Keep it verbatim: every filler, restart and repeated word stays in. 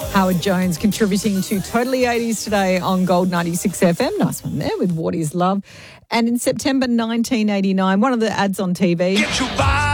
Howard Jones contributing to Totally eighties today on Gold ninety-six F M. Nice one there with What Is Love. And in September nineteen eighty-nine, one of the ads on T V. Get your body